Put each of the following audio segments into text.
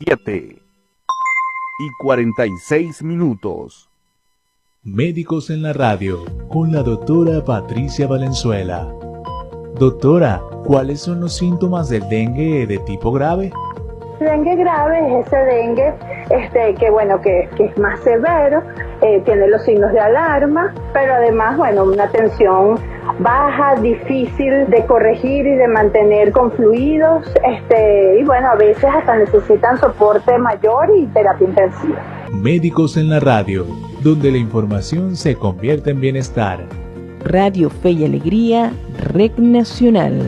7:46. Médicos en la radio, con la doctora Patricia Valenzuela. Doctora, ¿cuáles son los síntomas del dengue de tipo grave? Dengue grave es ese dengue que es más severo, tiene los signos de alarma, pero además, una tensión baja, difícil de corregir y de mantener con fluidos, a veces hasta necesitan soporte mayor y terapia intensiva. Médicos en la radio, donde la información se convierte en bienestar. Radio Fe y Alegría, Red Nacional.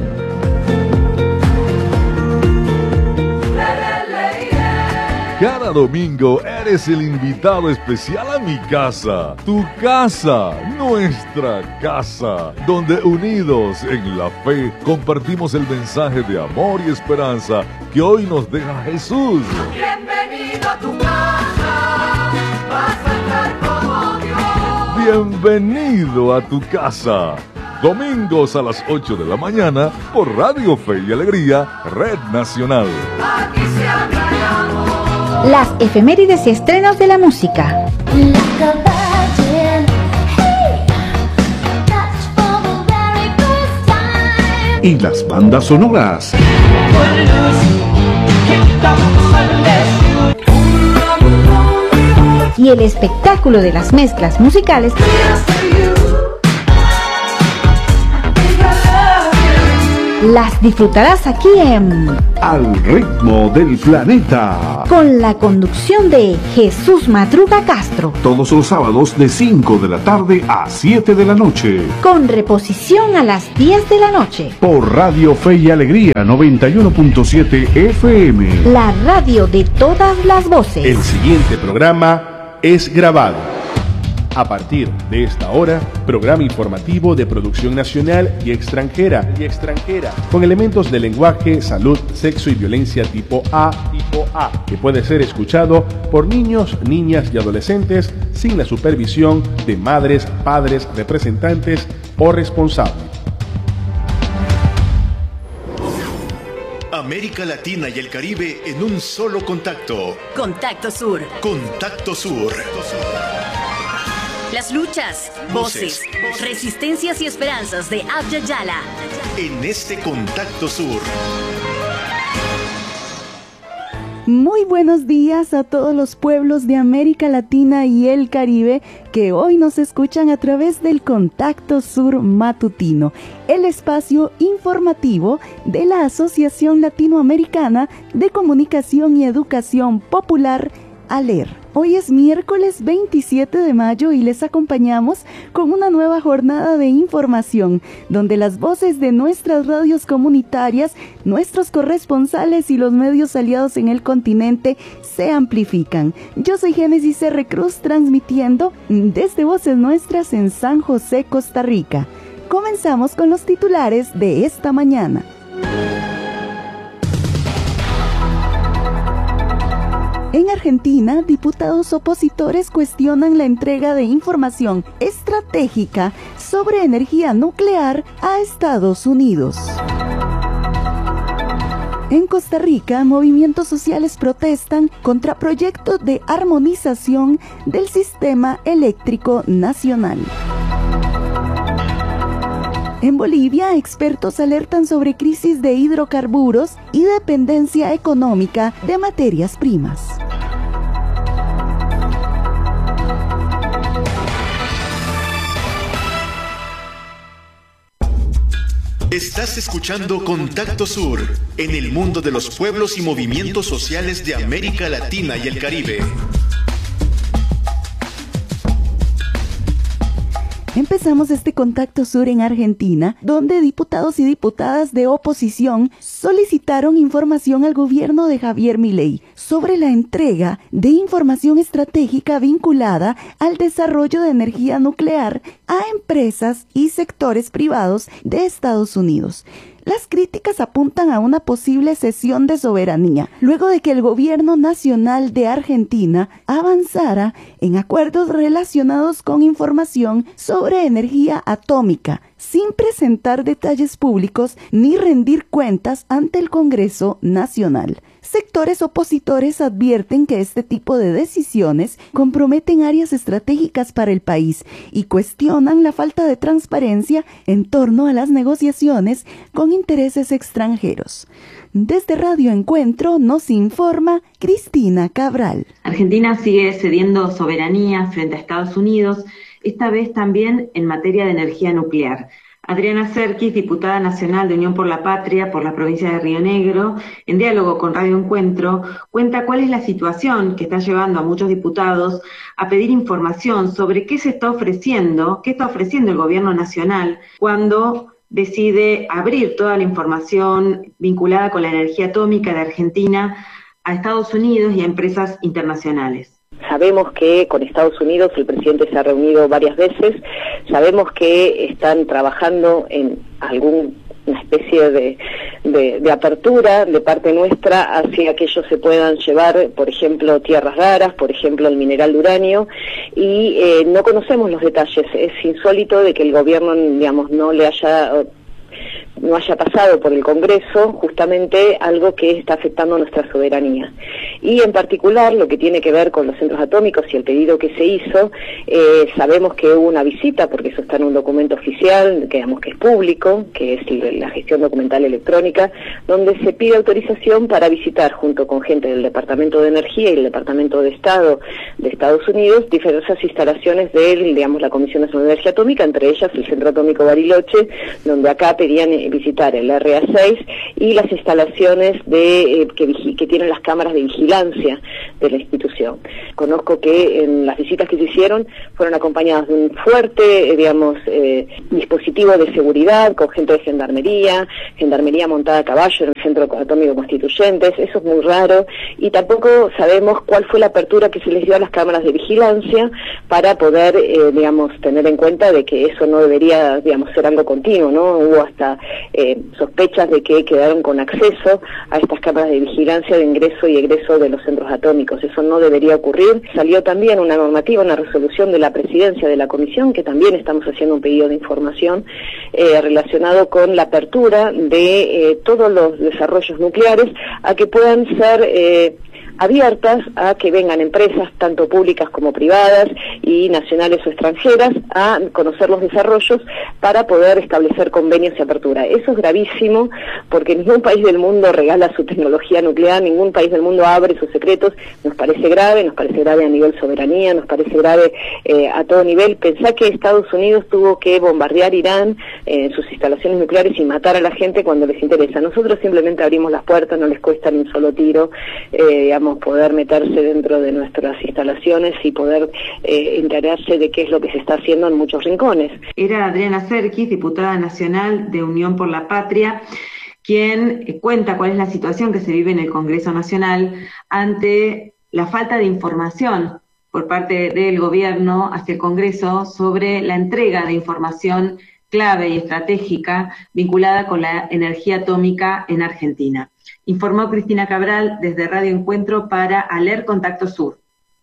Cada domingo eres el invitado especial a mi casa, tu casa, nuestra casa, donde unidos en la fe compartimos el mensaje de amor y esperanza que hoy nos deja Jesús. Bienvenido a tu casa, vas a estar como Dios. Bienvenido a tu casa. Domingos a las 8 de la mañana por Radio Fe y Alegría, Red Nacional. Aquí se habla de amor. Las efemérides y estrenos de la música. Y las bandas sonoras. Y el espectáculo de las mezclas musicales. Las disfrutarás aquí en Al ritmo del planeta, con la conducción de Jesús Madruga Castro, todos los sábados de 5 de la tarde a 7 de la noche, con reposición a las 10 de la noche, por Radio Fe y Alegría 91.7 FM, la radio de todas las voces. El siguiente programa es grabado. A partir de esta hora, programa informativo de producción nacional y extranjera, con elementos de lenguaje, salud, sexo y violencia tipo A, que puede ser escuchado por niños, niñas y adolescentes sin la supervisión de madres, padres, representantes o responsables. América Latina y el Caribe en un solo contacto. Contacto Sur. Contacto Sur. Las luchas, voces, resistencias y esperanzas de Abya Yala. En este Contacto Sur. Muy buenos días a todos los pueblos de América Latina y el Caribe que hoy nos escuchan a través del Contacto Sur Matutino, el espacio informativo de la Asociación Latinoamericana de Comunicación y Educación Popular, ALER. Hoy es miércoles 27 de mayo y les acompañamos con una nueva jornada de información, donde las voces de nuestras radios comunitarias, nuestros corresponsales y los medios aliados en el continente se amplifican. Yo soy Génesis R. Cruz, transmitiendo desde Voces Nuestras en San José, Costa Rica. Comenzamos con los titulares de esta mañana. En Argentina, diputados opositores cuestionan la entrega de información estratégica sobre energía nuclear a Estados Unidos. En Costa Rica, movimientos sociales protestan contra proyectos de armonización del sistema eléctrico nacional. En Bolivia, expertos alertan sobre crisis de hidrocarburos y dependencia económica de materias primas. Estás escuchando Contacto Sur, en el mundo de los pueblos y movimientos sociales de América Latina y el Caribe. Empezamos este Contacto Sur en Argentina, donde diputados y diputadas de oposición solicitaron información al gobierno de Javier Milei sobre la entrega de información estratégica vinculada al desarrollo de energía nuclear a empresas y sectores privados de Estados Unidos. Las críticas apuntan a una posible cesión de soberanía, luego de que el gobierno nacional de Argentina avanzara en acuerdos relacionados con información sobre energía atómica, sin presentar detalles públicos ni rendir cuentas ante el Congreso Nacional. sectores opositores advierten que este tipo de decisiones comprometen áreas estratégicas para el país y cuestionan la falta de transparencia en torno a las negociaciones con intereses extranjeros. Desde Radio Encuentro nos informa Cristina Cabral. Argentina sigue cediendo soberanía frente a Estados Unidos, esta vez también en materia de energía nuclear. Adriana Serkis, diputada nacional de Unión por la Patria por la provincia de Río Negro, en diálogo con Radio Encuentro, cuenta cuál es la situación que está llevando a muchos diputados a pedir información sobre qué está ofreciendo el gobierno nacional cuando decide abrir toda la información vinculada con la energía atómica de Argentina a Estados Unidos y a empresas internacionales. Sabemos que con Estados Unidos el presidente se ha reunido varias veces, sabemos que están trabajando en una especie de apertura de parte nuestra hacia que ellos se puedan llevar, por ejemplo, tierras raras, por ejemplo, el mineral de uranio, y no conocemos los detalles. Es insólito de que el gobierno, digamos, no haya pasado por el Congreso justamente algo que está afectando nuestra soberanía. Y en particular lo que tiene que ver con los centros atómicos y el pedido que se hizo, sabemos que hubo una visita, porque eso está en un documento oficial, que digamos que es público, que es la gestión documental electrónica, donde se pide autorización para visitar junto con gente del Departamento de Energía y el Departamento de Estado de Estados Unidos diversas instalaciones de, digamos, la Comisión Nacional de Energía Atómica, entre ellas el Centro Atómico Bariloche, donde acá pedían visitar el RA6 y las instalaciones que tienen las cámaras de vigilancia de la institución. Conozco que en las visitas que se hicieron fueron acompañadas de un fuerte, dispositivo de seguridad con gente de gendarmería montada a caballo en el Centro Atómico Constituyentes. Eso es muy raro, y tampoco sabemos cuál fue la apertura que se les dio a las cámaras de vigilancia para poder, tener en cuenta de que eso no debería, ser algo continuo, ¿no? Hubo hasta sospechas de que quedaron con acceso a estas cámaras de vigilancia de ingreso y egreso de los centros atómicos. Eso no debería ocurrir. Salió también una normativa, una resolución de la presidencia de la comisión, que también estamos haciendo un pedido de información relacionado con la apertura de todos los desarrollos nucleares a que puedan ser abiertas a que vengan empresas, tanto públicas como privadas y nacionales o extranjeras, a conocer los desarrollos para poder establecer convenios y apertura. Eso es gravísimo, porque ningún país del mundo regala su tecnología nuclear, ningún país del mundo abre sus secretos. Nos parece grave a nivel soberanía, nos parece grave a todo nivel. Pensá que Estados Unidos tuvo que bombardear Irán en sus instalaciones nucleares y matar a la gente cuando les interesa. Nosotros simplemente abrimos las puertas, no les cuesta ni un solo tiro, poder meterse dentro de nuestras instalaciones y poder enterarse de qué es lo que se está haciendo en muchos rincones. Era Adriana Serkis, diputada nacional de Unión por la Patria, quien cuenta cuál es la situación que se vive en el Congreso Nacional ante la falta de información por parte del gobierno hacia el Congreso sobre la entrega de información clave y estratégica vinculada con la energía atómica en Argentina. Informó Cristina Cabral desde Radio Encuentro para ALER Contacto Sur.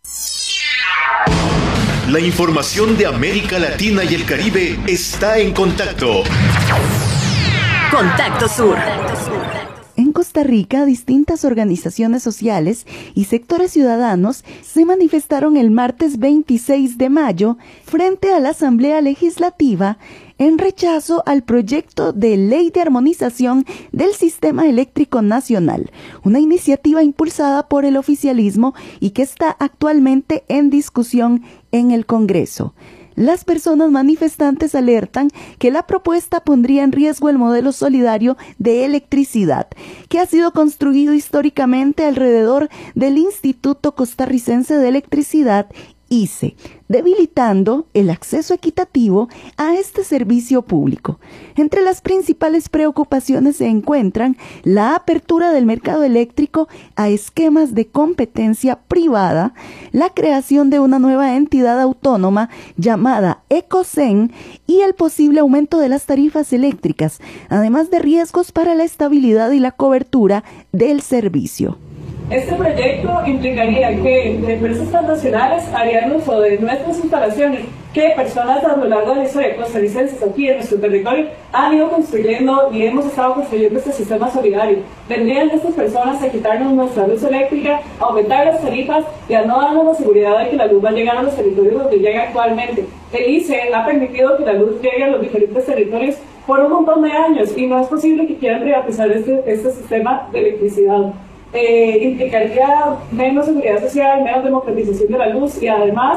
La información de América Latina y el Caribe está en Contacto. Contacto Sur. En Costa Rica, distintas organizaciones sociales y sectores ciudadanos se manifestaron el martes 26 de mayo frente a la Asamblea Legislativa en rechazo al proyecto de ley de armonización del sistema eléctrico nacional, una iniciativa impulsada por el oficialismo y que está actualmente en discusión en el Congreso. Las personas manifestantes alertan que la propuesta pondría en riesgo el modelo solidario de electricidad, que ha sido construido históricamente alrededor del Instituto Costarricense de Electricidad, ICE, debilitando el acceso equitativo a este servicio público. Entre las principales preocupaciones se encuentran la apertura del mercado eléctrico a esquemas de competencia privada, la creación de una nueva entidad autónoma llamada Ecocen y el posible aumento de las tarifas eléctricas, además de riesgos para la estabilidad y la cobertura del servicio. Este proyecto implicaría que empresas transnacionales harían uso de nuestras instalaciones que personas a lo largo de la historia costarricenses aquí en nuestro territorio han ido construyendo y hemos estado construyendo este sistema solidario. Vendrían estas personas a quitarnos nuestra luz eléctrica, a aumentar las tarifas y a no darnos la seguridad de que la luz va a llegar a los territorios donde llega actualmente. El ICE ha permitido que la luz llegue a los diferentes territorios por un montón de años y no es posible que quieran privatizar este sistema de electricidad. Implicaría menos seguridad social, menos democratización de la luz y además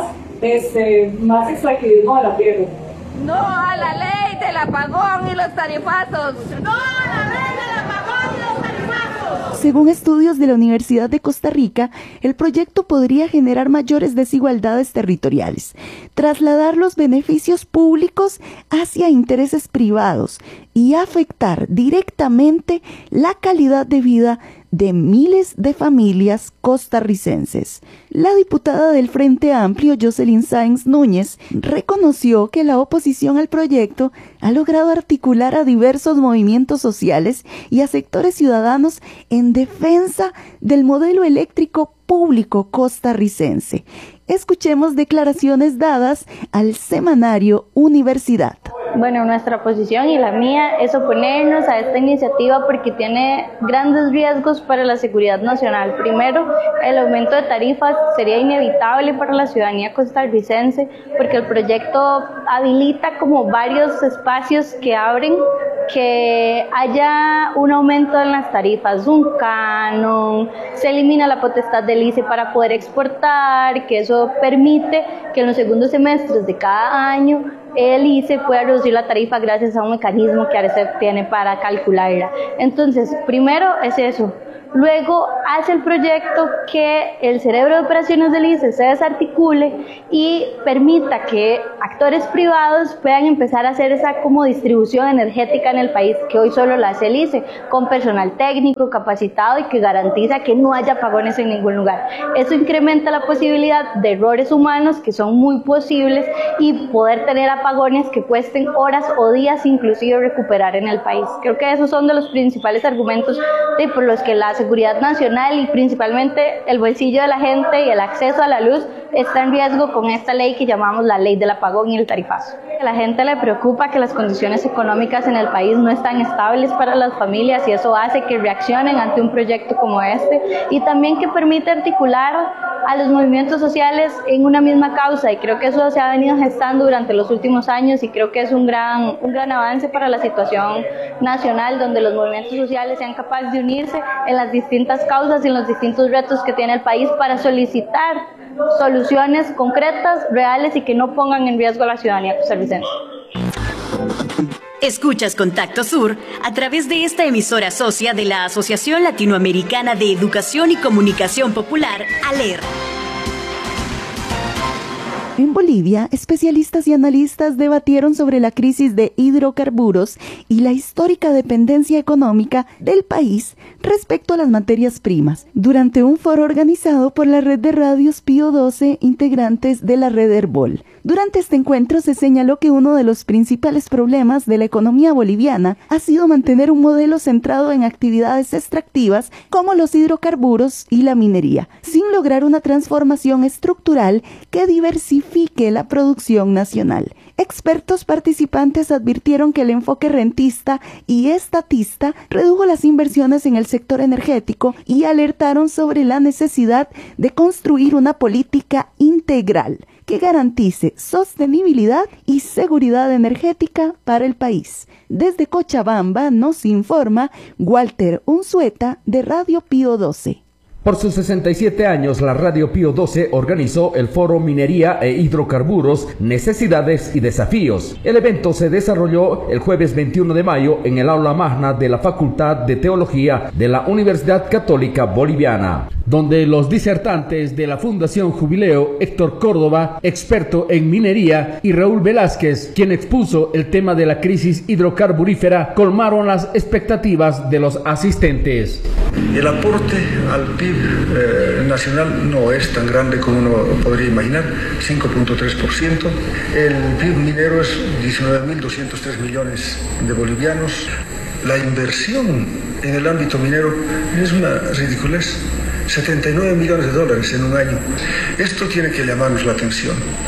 más extractivismo de la tierra. No a la ley del apagón y los tarifazos. No a la ley del apagón y los tarifazos. Según estudios de la Universidad de Costa Rica, el proyecto podría generar mayores desigualdades territoriales, trasladar los beneficios públicos hacia intereses privados y afectar directamente la calidad de vida de miles de familias costarricenses. La diputada del Frente Amplio, Jocelyn Sáenz Núñez, reconoció que la oposición al proyecto ha logrado articular a diversos movimientos sociales y a sectores ciudadanos en defensa del modelo eléctrico público costarricense. Escuchemos declaraciones dadas al semanario Universidad. Bueno, nuestra posición y la mía es oponernos a esta iniciativa porque tiene grandes riesgos para la seguridad nacional. Primero, el aumento de tarifas sería inevitable para la ciudadanía costarricense porque el proyecto habilita como varios espacios que abren que haya un aumento en las tarifas, un canon, se elimina la potestad del ICE para poder exportar, que eso permite que en los segundos semestres de cada año el ICE pueda reducir la tarifa gracias a un mecanismo que ARECEP tiene para calcularla. Entonces, primero es eso. Luego hace el proyecto que el cerebro de operaciones del ICE se desarticule y permita que actores privados puedan empezar a hacer esa como distribución energética en el país, que hoy solo la hace el ICE, con personal técnico capacitado y que garantiza que no haya apagones en ningún lugar. Eso incrementa la posibilidad de errores humanos que son muy posibles y poder tener apagones que cuesten horas o días inclusive recuperar en el país. Creo que esos son de los principales argumentos por los que la seguridad nacional y principalmente el bolsillo de la gente y el acceso a la luz está en riesgo con esta ley que llamamos la ley del apagón y el tarifazo. A la gente le preocupa que las condiciones económicas en el país no están estables para las familias y eso hace que reaccionen ante un proyecto como este y también que permite articular a los movimientos sociales en una misma causa y creo que eso se ha venido gestando durante los últimos años y creo que es un gran avance para la situación nacional donde los movimientos sociales sean capaces de unirse en las distintas causas y en los distintos retos que tiene el país para solicitar soluciones concretas, reales y que no pongan en riesgo a la ciudadanía costarricense. Escuchas Contacto Sur a través de esta emisora socia de la Asociación Latinoamericana de Educación y Comunicación Popular, ALER. En Bolivia, especialistas y analistas debatieron sobre la crisis de hidrocarburos y la histórica dependencia económica del país respecto a las materias primas, durante un foro organizado por la red de radios Pío 12, integrantes de la red Herbol. Durante este encuentro se señaló que uno de los principales problemas de la economía boliviana ha sido mantener un modelo centrado en actividades extractivas como los hidrocarburos y la minería, sin lograr una transformación estructural que diversifique la producción nacional. Expertos participantes advirtieron que el enfoque rentista y estatista redujo las inversiones en el sector energético y alertaron sobre la necesidad de construir una política integral que garantice sostenibilidad y seguridad energética para el país. Desde Cochabamba nos informa Walter Unzueta de Radio Pío 12. Por sus 67 años, la Radio Pío 12 organizó el Foro Minería e Hidrocarburos, Necesidades y Desafíos. El evento se desarrolló el jueves 21 de mayo en el aula magna de la Facultad de Teología de la Universidad Católica Boliviana, donde los disertantes de la Fundación Jubileo, Héctor Córdoba, experto en minería, y Raúl Velázquez, quien expuso el tema de la crisis hidrocarburífera, colmaron las expectativas de los asistentes. El aporte al PIB nacional no es tan grande como uno podría imaginar, 5.3%. El PIB minero es 19.203 millones de bolivianos. La inversión en el ámbito minero es una ridiculez, 79 millones de dólares en un año. Esto tiene que llamarnos la atención.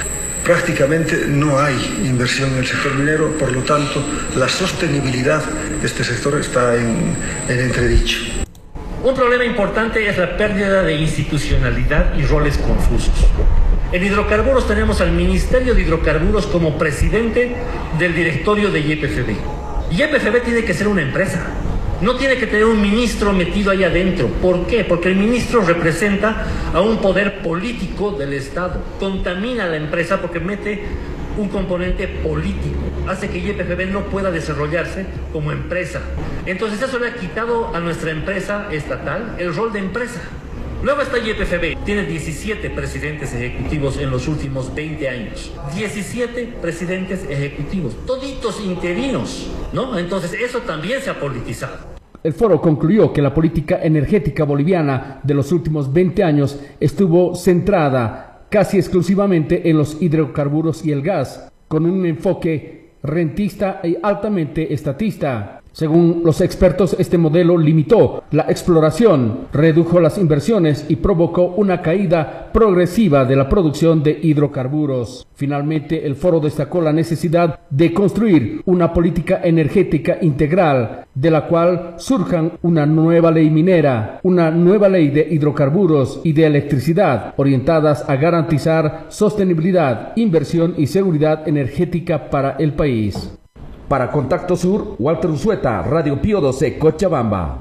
prácticamente no hay inversión en el sector minero, por lo tanto, la sostenibilidad de este sector está en entredicho. Un problema importante es la pérdida de institucionalidad y roles confusos. En hidrocarburos tenemos al Ministerio de Hidrocarburos como presidente del directorio de YPFB. YPFB tiene que ser una empresa. No tiene que tener un ministro metido ahí adentro. ¿Por qué? Porque el ministro representa a un poder político del Estado. Contamina a la empresa porque mete un componente político. Hace que YPFB no pueda desarrollarse como empresa. Entonces eso le ha quitado a nuestra empresa estatal el rol de empresa. Luego está YPFB. Tiene 17 presidentes ejecutivos en los últimos 20 años. 17 presidentes ejecutivos. Toditos interinos, ¿no? Entonces eso también se ha politizado. El foro concluyó que la política energética boliviana de los últimos 20 años estuvo centrada casi exclusivamente en los hidrocarburos y el gas, con un enfoque rentista y altamente estatista. Según los expertos, este modelo limitó la exploración, redujo las inversiones y provocó una caída progresiva de la producción de hidrocarburos. Finalmente, el foro destacó la necesidad de construir una política energética integral, de la cual surjan una nueva ley minera, una nueva ley de hidrocarburos y de electricidad, orientadas a garantizar sostenibilidad, inversión y seguridad energética para el país. Para Contacto Sur, Walter Usueta, Radio Pío 12, Cochabamba.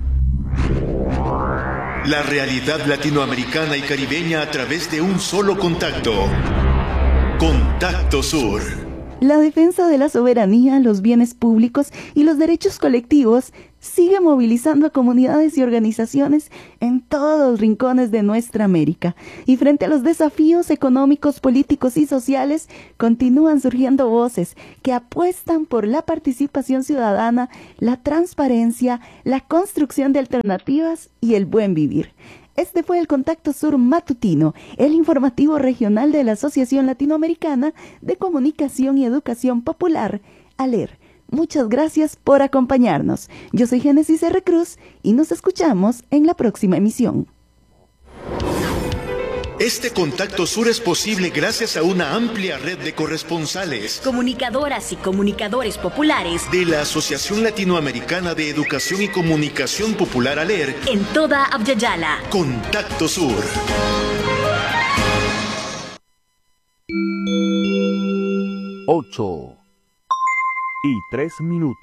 La realidad latinoamericana y caribeña a través de un solo contacto. Contacto Sur. La defensa de la soberanía, los bienes públicos y los derechos colectivos sigue movilizando a comunidades y organizaciones en todos los rincones de nuestra América. Y frente a los desafíos económicos, políticos y sociales, continúan surgiendo voces que apuestan por la participación ciudadana, la transparencia, la construcción de alternativas y el buen vivir. Este fue el Contacto Sur Matutino, el informativo regional de la Asociación Latinoamericana de Comunicación y Educación Popular, ALER. Muchas gracias por acompañarnos. Yo soy Génesis R. Cruz y nos escuchamos en la próxima emisión. Este Contacto Sur es posible gracias a una amplia red de corresponsales, comunicadoras y comunicadores populares de la Asociación Latinoamericana de Educación y Comunicación Popular ALER en toda Abya-Yala. Contacto Sur. 8:03.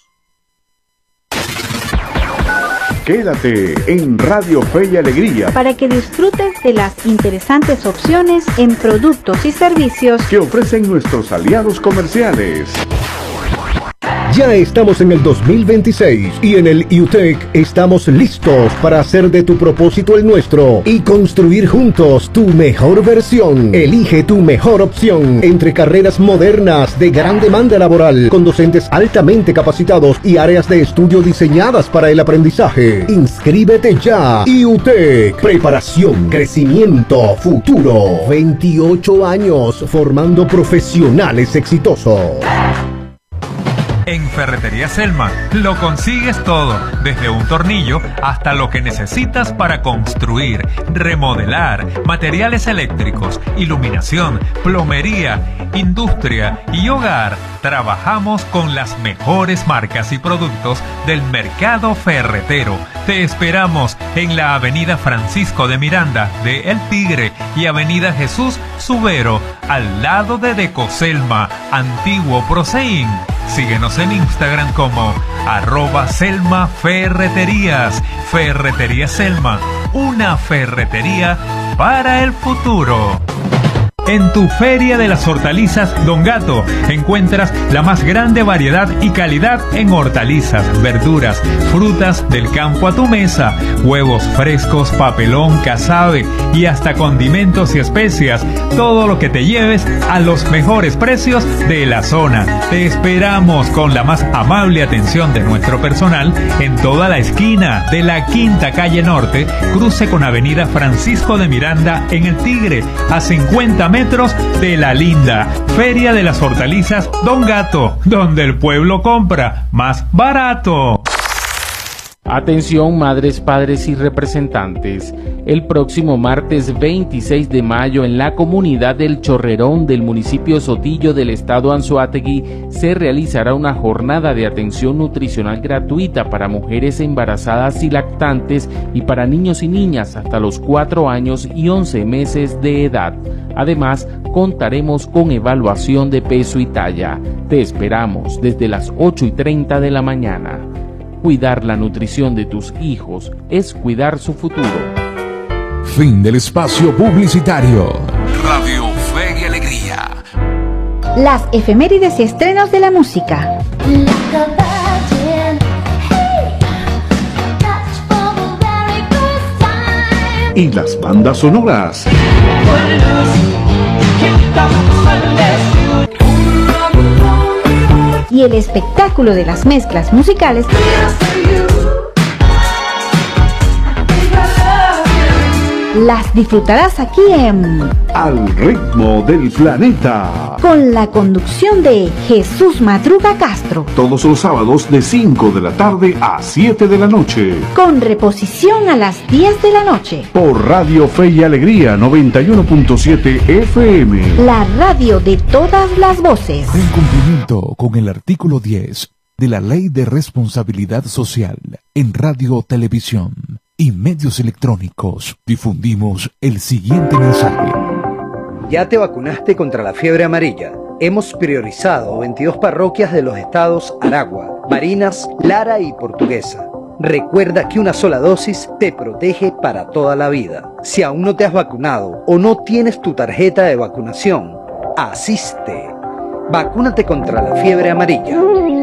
Quédate en Radio Fe y Alegría para que disfrutes de las interesantes opciones en productos y servicios que ofrecen nuestros aliados comerciales. Ya estamos en el 2026 y en el IUTEC estamos listos para hacer de tu propósito el nuestro y construir juntos tu mejor versión. Elige tu mejor opción entre carreras modernas de gran demanda laboral con docentes altamente capacitados y áreas de estudio diseñadas para el aprendizaje. Inscríbete ya. IUTEC, preparación, crecimiento, futuro. 28 años formando profesionales exitosos. En Ferretería Selma lo consigues todo, desde un tornillo hasta lo que necesitas para construir, remodelar, materiales eléctricos, iluminación, plomería, industria y hogar. Trabajamos con las mejores marcas y productos del mercado ferretero. Te esperamos en la Avenida Francisco de Miranda de El Tigre y Avenida Jesús Subero, al lado de Decoselma, antiguo Proseín. Síguenos en Instagram como @SelmaFerreterías. Ferretería Selma, una ferretería para el futuro. En tu Feria de las Hortalizas Don Gato encuentras la más grande variedad y calidad en hortalizas, verduras, frutas del campo a tu mesa, huevos frescos, papelón, casabe y hasta condimentos y especias. Todo lo que te lleves a los mejores precios de la zona. Te esperamos con la más amable atención de nuestro personal en toda la esquina de la Quinta Calle Norte, cruce con Avenida Francisco de Miranda en El Tigre, a 50 metros de La Linda. Feria de las Hortalizas Don Gato, donde el pueblo compra más barato. Atención madres, padres y representantes. El próximo martes 26 de mayo en la comunidad del Chorrerón del municipio Sotillo del estado Anzoátegui se realizará una jornada de atención nutricional gratuita para mujeres embarazadas y lactantes y para niños y niñas hasta los 4 años y 11 meses de edad. Además, contaremos con evaluación de peso y talla. Te esperamos desde las 8:30 de la mañana. Cuidar la nutrición de tus hijos es cuidar su futuro. Fin del espacio publicitario. Radio Fe y Alegría. Las efemérides y estrenos de la música. Y las bandas sonoras. Y el espectáculo de las mezclas musicales. Las disfrutarás aquí en Al ritmo del planeta, con la conducción de Jesús Madruga Castro, todos los sábados de 5 de la tarde a 7 de la noche, con reposición a las 10 de la noche, por Radio Fe y Alegría 91.7 FM, la radio de todas las voces. En cumplimiento con el artículo 10 de la Ley de Responsabilidad Social en Radio, Televisión y medios electrónicos, difundimos el siguiente mensaje. ¿Ya te vacunaste contra la fiebre amarilla? Hemos priorizado 22 parroquias de los estados Aragua, Barinas, Lara y Portuguesa. Recuerda que una sola dosis te protege para toda la vida. Si aún no te has vacunado o no tienes tu tarjeta de vacunación, asiste. Vacúnate contra la fiebre amarilla.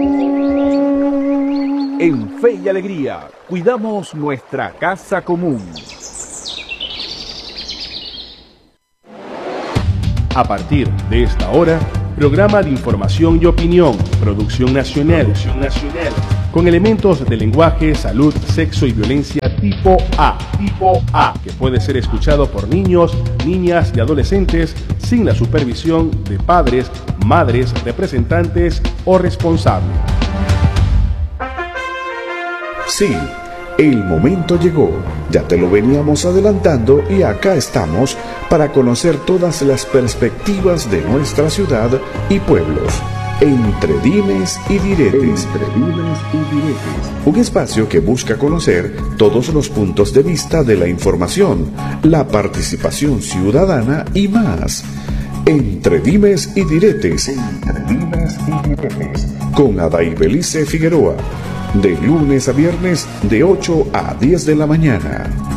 En Fe y Alegría, cuidamos nuestra casa común. A partir de esta hora, programa de información y opinión, producción nacional, con elementos de lenguaje, salud, sexo y violencia tipo A, que puede ser escuchado por niños, niñas y adolescentes sin la supervisión de padres, madres, representantes o responsables. Sí, el momento llegó, ya te lo veníamos adelantando y acá estamos para conocer todas las perspectivas de nuestra ciudad y pueblos. Entre dimes y diretes. Un espacio que busca conocer todos los puntos de vista de la información, la participación ciudadana y más. Entre dimes y diretes. Con Adaibelice Figueroa. De lunes a viernes de 8 a 10 de la mañana.